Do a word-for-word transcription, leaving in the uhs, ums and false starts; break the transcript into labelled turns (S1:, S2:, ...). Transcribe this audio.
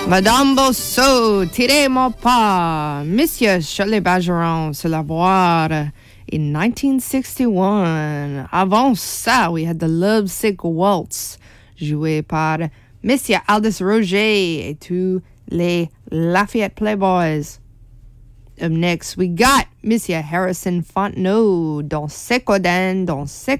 S1: Madame Bosso, tirez-moi pas. Monsieur Charlie Bergeron sur la boîte in nineteen sixty-one. Avant ça, we had the Love Sick Waltz, joué par Monsieur Aldous Roger et tous les Lafayette Playboys. Up next, we got Monsieur Harrison Fontenot dans Sekoden, dans Sekoden.